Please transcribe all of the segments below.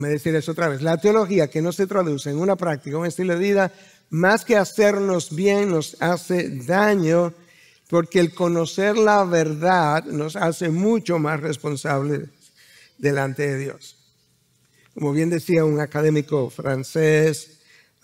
Me decir eso otra vez. La teología que no se traduce en una práctica, un estilo de vida, más que hacernos bien, nos hace daño, porque el conocer la verdad nos hace mucho más responsables delante de Dios. Como bien decía un académico francés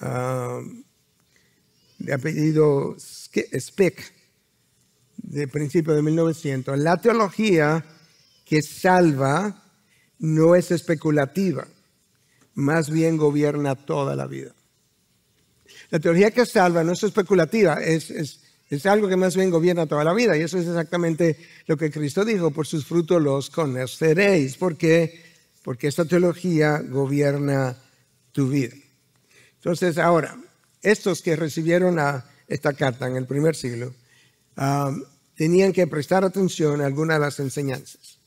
de apellido Speck, de principio de 1900, la teología que salva no es especulativa, más bien gobierna toda la vida. La teología que salva no es especulativa, es algo que más bien gobierna toda la vida. Y eso es exactamente lo que Cristo dijo: por sus frutos los conoceréis. ¿Por qué? Porque esta teología gobierna tu vida. Entonces, ahora, estos que recibieron esta carta en el primer siglo tenían que prestar atención a algunas de las enseñanzas.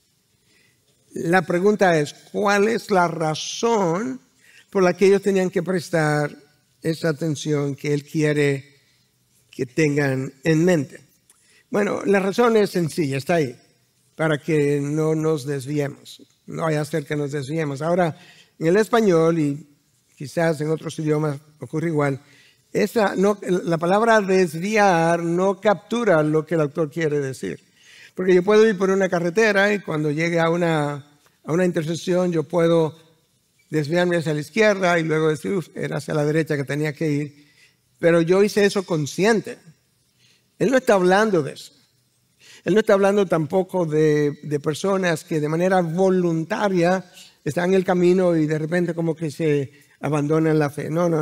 La pregunta es, ¿cuál es la razón por la que ellos tenían que prestar esa atención que Él quiere que tengan en mente? Bueno, la razón es sencilla, está ahí, para que no nos desviemos, no vaya a ser que nos desviemos. Ahora, en el español y quizás en otros idiomas ocurre igual, la palabra desviar no captura lo que el autor quiere decir. Porque yo puedo ir por una carretera y cuando llegue a una intersección yo puedo desviarme hacia la izquierda y luego decir, era hacia la derecha que tenía que ir. Pero yo hice eso consciente. Él no está hablando de eso. Él no está hablando tampoco de personas que de manera voluntaria están en el camino y de repente como que se abandonan la fe. No.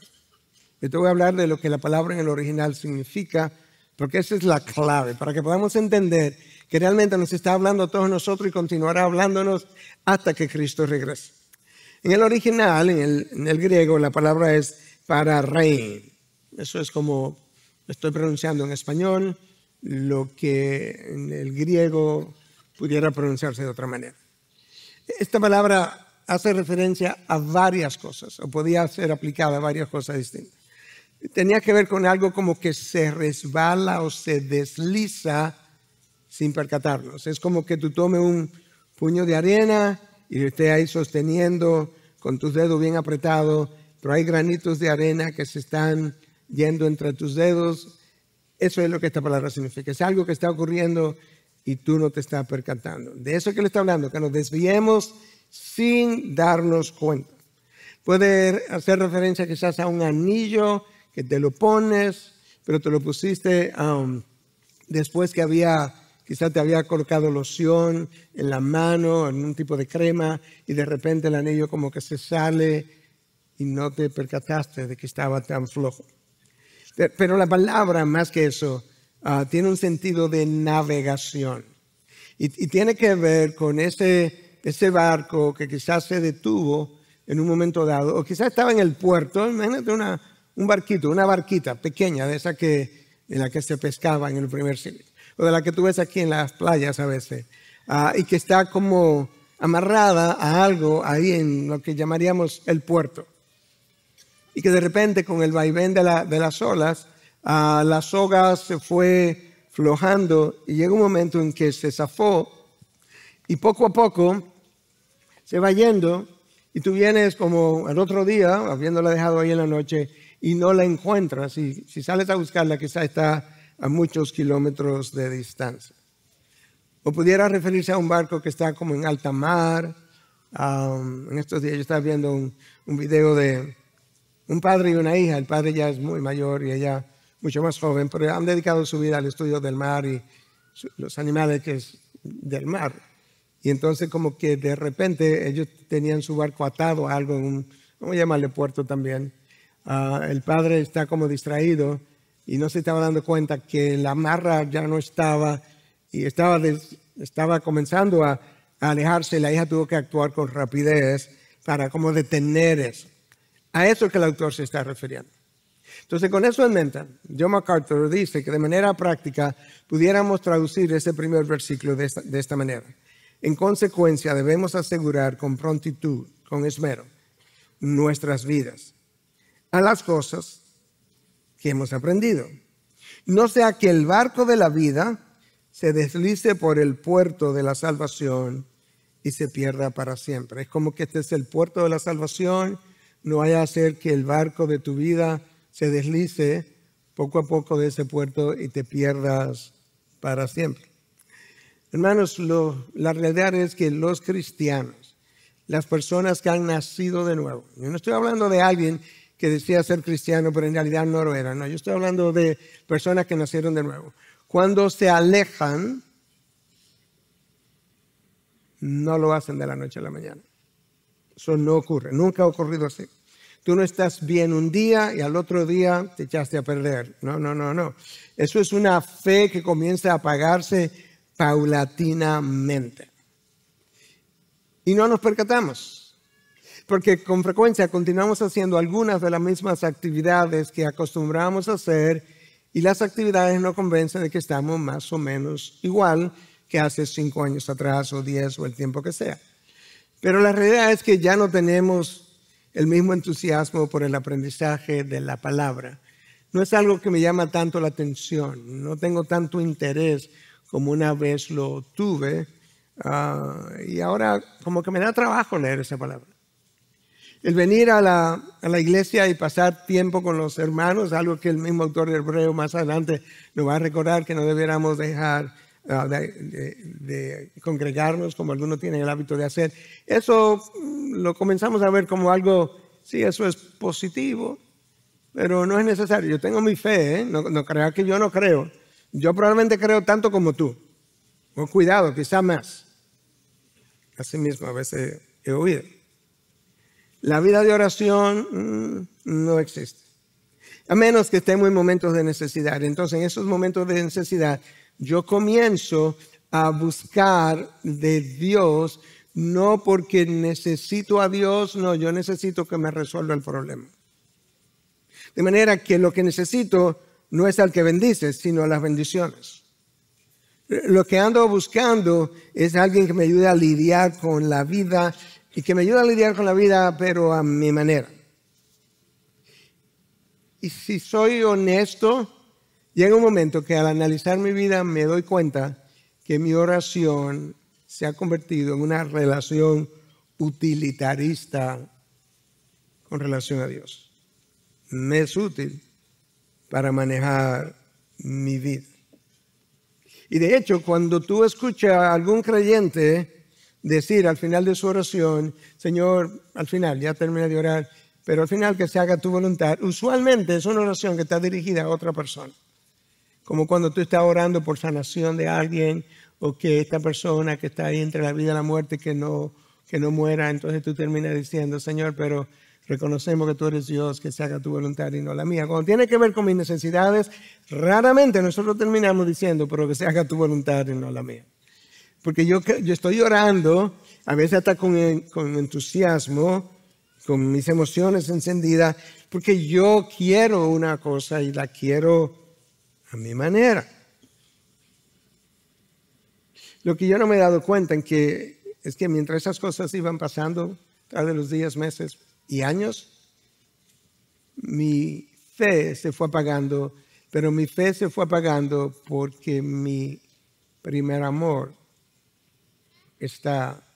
Yo te voy a hablar de lo que la palabra en el original significa, porque esa es la clave, para que podamos entender que realmente nos está hablando a todos nosotros y continuará hablándonos hasta que Cristo regrese. En el original, en el griego, la palabra es pararein. Eso es como estoy pronunciando en español, lo que en el griego pudiera pronunciarse de otra manera. Esta palabra hace referencia a varias cosas, o podía ser aplicada a varias cosas distintas. Tenía que ver con algo como que se resbala o se desliza sin percatarnos. Es como que tú tomes un puño de arena y estés ahí sosteniendo con tus dedos bien apretados, pero hay granitos de arena que se están yendo entre tus dedos. Eso es lo que esta palabra significa. Es algo que está ocurriendo y tú no te estás percatando. De eso que le está hablando, que nos desviemos sin darnos cuenta. Puede hacer referencia quizás a un anillo que te lo pones, pero te lo pusiste después que quizás te había colocado loción en la mano, en un tipo de crema, y de repente el anillo como que se sale y no te percataste de que estaba tan flojo. Pero la palabra, más que eso, tiene un sentido de navegación. Y tiene que ver con ese barco que quizás se detuvo en un momento dado, o quizás estaba en el puerto. Imagínate una barquita pequeña, de esa en la que se pescaba en el primer siglo, o de la que tú ves aquí en las playas a veces, y que está como amarrada a algo ahí en lo que llamaríamos el puerto. Y que de repente con el vaivén de las olas, la soga se fue flojando y llega un momento en que se zafó y poco a poco se va yendo y tú vienes como el otro día, habiéndola dejado ahí en la noche, y no la encuentras. Y si sales a buscarla, quizá está a muchos kilómetros de distancia. O pudiera referirse a un barco que está como en alta mar. En estos días yo estaba viendo un video de un padre y una hija. El padre ya es muy mayor y ella mucho más joven, pero han dedicado su vida al estudio del mar y los animales que es del mar. Y entonces como que de repente ellos tenían su barco atado a algo vamos a llamarle puerto también. El padre está como distraído y no se estaba dando cuenta que la amarra ya no estaba y estaba comenzando a alejarse. La hija tuvo que actuar con rapidez para como detener eso. A eso es que el autor se está refiriendo. Entonces, con eso en mente, John MacArthur dice que de manera práctica pudiéramos traducir ese primer versículo de esta manera. En consecuencia, debemos asegurar con prontitud, con esmero, nuestras vidas a las cosas que hemos aprendido. No sea que el barco de la vida se deslice por el puerto de la salvación y se pierda para siempre. Es como que este es el puerto de la salvación. No vaya a hacer que el barco de tu vida se deslice poco a poco de ese puerto y te pierdas para siempre. Hermanos, la realidad es que los cristianos, las personas que han nacido de nuevo, yo no estoy hablando de alguien que decía ser cristiano, pero en realidad no lo era. No, yo estoy hablando de personas que nacieron de nuevo. Cuando se alejan, no lo hacen de la noche a la mañana. Eso no ocurre, nunca ha ocurrido así. Tú no estás bien un día y al otro día te echaste a perder. No. Eso es una fe que comienza a apagarse paulatinamente. Y no nos percatamos, porque con frecuencia continuamos haciendo algunas de las mismas actividades que acostumbramos a hacer y las actividades nos convencen de que estamos más o menos igual que hace 5 años atrás o 10 o el tiempo que sea. Pero la realidad es que ya no tenemos el mismo entusiasmo por el aprendizaje de la palabra. No es algo que me llama tanto la atención, no tengo tanto interés como una vez lo tuve, y ahora como que me da trabajo leer esa palabra. El venir a la iglesia y pasar tiempo con los hermanos, algo que el mismo autor de Hebreo más adelante nos va a recordar que no debiéramos dejar de congregarnos como algunos tienen el hábito de hacer. Eso lo comenzamos a ver como algo, sí, eso es positivo, pero no es necesario. Yo tengo mi fe, no creas que yo no creo. Yo probablemente creo tanto como tú. Con cuidado, quizá más. Así mismo a veces he oído. La vida de oración no existe. A menos que estemos en momentos de necesidad. Entonces, en esos momentos de necesidad, yo comienzo a buscar de Dios, no porque necesito a Dios, no, yo necesito que me resuelva el problema. De manera que lo que necesito no es al que bendice, sino a las bendiciones. Lo que ando buscando es alguien que me ayude a lidiar con la vida y que me ayude a lidiar con la vida, pero a mi manera. Y si soy honesto, llega un momento que al analizar mi vida me doy cuenta que mi oración se ha convertido en una relación utilitarista con relación a Dios. Me es útil para manejar mi vida. Y de hecho, cuando tú escuchas a algún creyente decir al final de su oración, Señor, al final, ya terminé de orar, pero al final que se haga tu voluntad, usualmente es una oración que está dirigida a otra persona. Como cuando tú estás orando por sanación de alguien o que esta persona que está ahí entre la vida y la muerte que no muera, entonces tú terminas diciendo, Señor, pero reconocemos que tú eres Dios, que se haga tu voluntad y no la mía. Cuando tiene que ver con mis necesidades, raramente nosotros terminamos diciendo, pero que se haga tu voluntad y no la mía. Porque yo estoy orando, a veces hasta con entusiasmo, con mis emociones encendidas, porque yo quiero una cosa y la quiero a mi manera. Lo que yo no me he dado cuenta es que mientras esas cosas iban pasando, a través de los días, meses y años, mi fe se fue apagando, pero mi fe se fue apagando porque mi primer amor está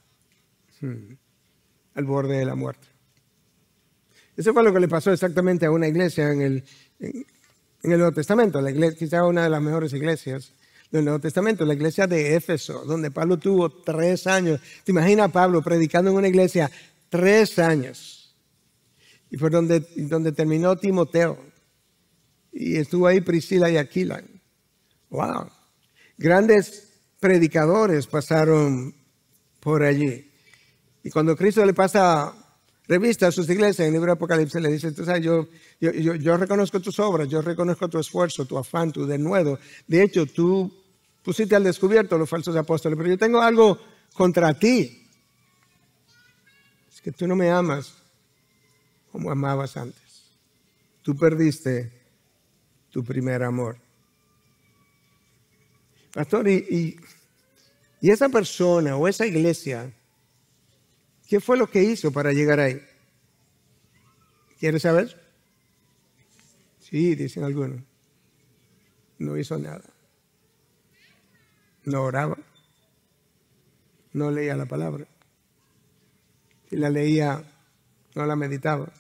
al borde de la muerte. Eso fue lo que le pasó exactamente a una iglesia en el Nuevo Testamento, la iglesia, quizá una de las mejores iglesias del Nuevo Testamento, la iglesia de Éfeso, donde Pablo tuvo 3 años. ¿Te imaginas a Pablo predicando en una iglesia 3 años? Y fue donde terminó Timoteo. Y estuvo ahí Priscila y Aquila. ¡Wow! Grandes predicadores pasaron por allí. Y cuando Cristo le pasa revista a sus iglesias en el libro de Apocalipsis, le dice, tú sabes, yo reconozco tus obras, yo reconozco tu esfuerzo, tu afán, tu denuedo. De hecho, tú pusiste al descubierto los falsos apóstoles, pero yo tengo algo contra ti. Es que tú no me amas como amabas antes. Tú perdiste tu primer amor. Pastor, y esa persona o esa iglesia, ¿qué fue lo que hizo para llegar ahí? ¿Quieres saber? Sí, dicen algunos. No hizo nada. No oraba. No leía la palabra. Si la leía, no la meditaba.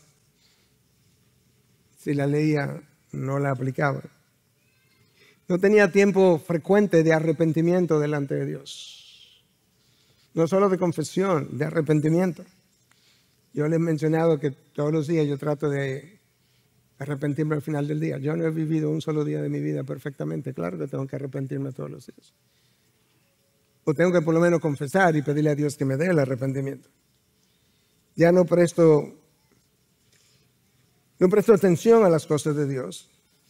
Si la leía, no la aplicaba. No tenía tiempo frecuente de arrepentimiento delante de Dios. No solo de confesión, de arrepentimiento. Yo les he mencionado que todos los días yo trato de arrepentirme al final del día. Yo no he vivido un solo día de mi vida perfectamente. Claro que tengo que arrepentirme todos los días. O tengo que por lo menos confesar y pedirle a Dios que me dé el arrepentimiento. Ya no presto atención a las cosas de Dios.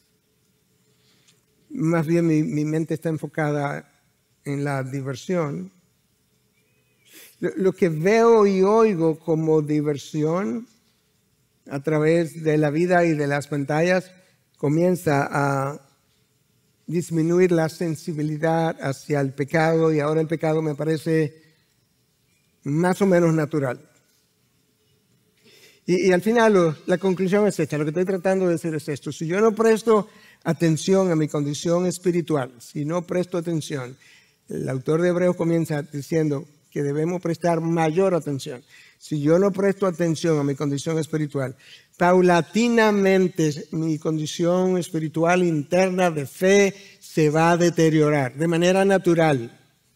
Más bien mi mente está enfocada en la diversión. Lo que veo y oigo como diversión a través de la vida y de las pantallas comienza a disminuir la sensibilidad hacia el pecado, y ahora el pecado me parece más o menos natural. Y al final la conclusión es esta. Lo que estoy tratando de decir es esto: si yo no presto atención a mi condición espiritual, si no presto atención, el autor de Hebreos comienza diciendo que debemos prestar mayor atención. Si yo no presto atención a mi condición espiritual, paulatinamente mi condición espiritual interna de fe se va a deteriorar de manera natural.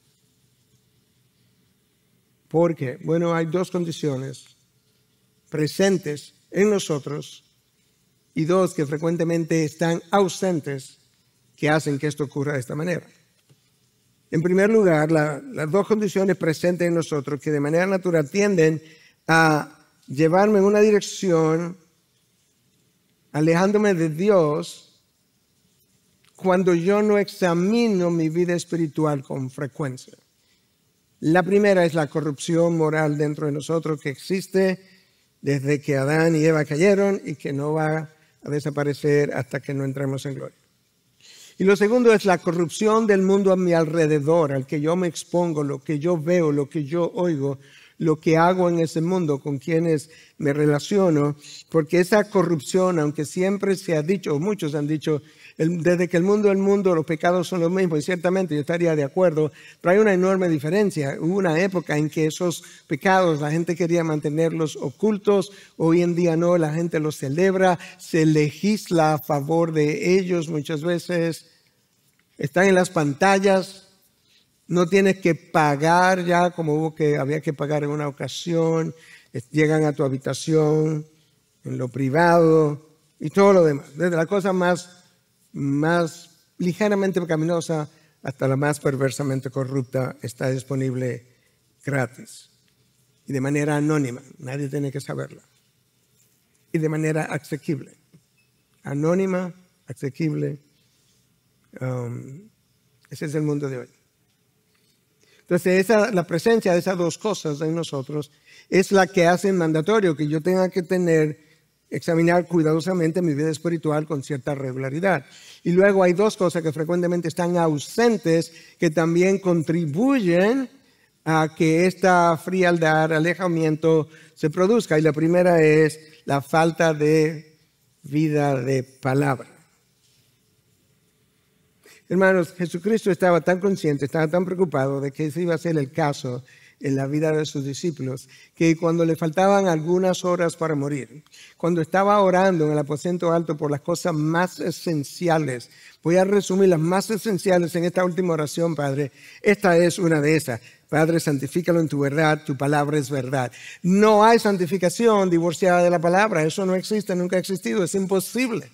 ¿Por qué? Bueno, hay dos condiciones presentes en nosotros y dos que frecuentemente están ausentes que hacen que esto ocurra de esta manera. En primer lugar, las dos condiciones presentes en nosotros que de manera natural tienden a llevarme en una dirección alejándome de Dios cuando yo no examino mi vida espiritual con frecuencia. La primera es la corrupción moral dentro de nosotros que existe desde que Adán y Eva cayeron y que no va a desaparecer hasta que no entremos en gloria. Y lo segundo es la corrupción del mundo a mi alrededor, al que yo me expongo, lo que yo veo, lo que yo oigo, lo que hago en ese mundo, con quienes me relaciono, porque esa corrupción, aunque siempre se ha dicho, o muchos han dicho, desde que el mundo, los pecados son los mismos, y ciertamente yo estaría de acuerdo, pero hay una enorme diferencia. Hubo una época en que esos pecados la gente quería mantenerlos ocultos, hoy en día no, la gente los celebra, se legisla a favor de ellos muchas veces, están en las pantallas. No tienes que pagar ya como había que pagar en una ocasión. Llegan a tu habitación, en lo privado y todo lo demás. Desde la cosa más ligeramente pecaminosa hasta la más perversamente corrupta está disponible gratis y de manera anónima. Nadie tiene que saberla. Y de manera asequible. Anónima, asequible. Ese es el mundo de hoy. Entonces, la presencia de esas dos cosas en nosotros es la que hace mandatorio que yo tenga que examinar cuidadosamente mi vida espiritual con cierta regularidad. Y luego hay dos cosas que frecuentemente están ausentes que también contribuyen a que esta frialdad, alejamiento se produzca. Y la primera es la falta de vida de palabra. Hermanos, Jesucristo estaba tan consciente, estaba tan preocupado de que ese iba a ser el caso en la vida de sus discípulos, que cuando le faltaban algunas horas para morir, cuando estaba orando en el aposento alto por las cosas más esenciales, voy a resumir las más esenciales en esta última oración, Padre. Esta es una de esas. Padre, santifícalo en tu verdad, tu palabra es verdad. No hay santificación divorciada de la palabra, eso no existe, nunca ha existido, es imposible.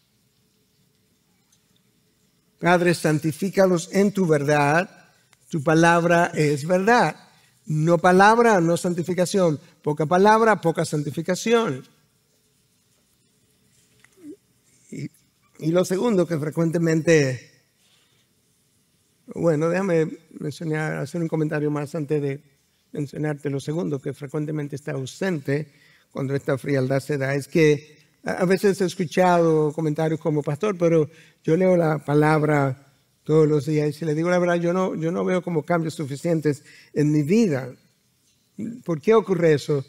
Padre, santifícalos en tu verdad, tu palabra es verdad. No palabra, no santificación. Poca palabra, poca santificación. Y lo segundo que frecuentemente, bueno, déjame hacer un comentario más antes de mencionarte lo segundo que frecuentemente está ausente cuando esta frialdad se da, es que a veces he escuchado comentarios como pastor, pero yo leo la palabra todos los días y si le digo la verdad, yo no veo como cambios suficientes en mi vida. ¿Por qué ocurre eso?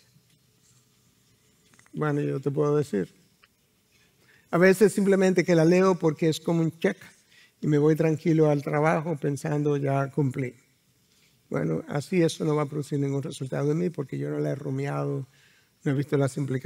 Bueno, yo te puedo decir. A veces simplemente que la leo porque es como un check y me voy tranquilo al trabajo pensando ya cumplí. Bueno, así eso no va a producir ningún resultado en mí porque yo no la he rumiado, no he visto las implicaciones.